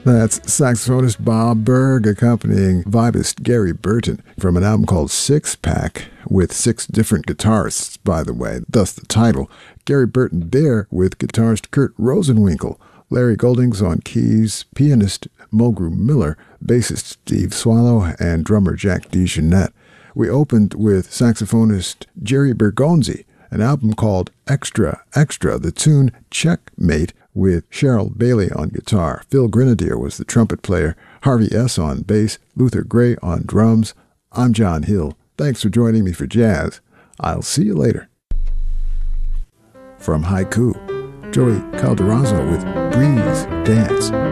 That's saxophonist Bob Berg accompanying vibist Gary Burton from an album called Six Pack, with 6 different guitarists, by the way, thus the title. Gary Burton there with guitarist Kurt Rosenwinkel, Larry Goldings on keys, pianist Mulgrew Miller, bassist Steve Swallow, and drummer Jack DeJohnette. We opened with saxophonist Jerry Bergonzi, an album called Extra Extra, the tune Checkmate, with Cheryl Bailey on guitar. Phil Grenadier was the trumpet player, Harvey S. on bass, Luther Gray on drums. I'm John Hill. Thanks for joining me for jazz. I'll see you later. From Haiku, Joey Calderazzo with Breeze Dance.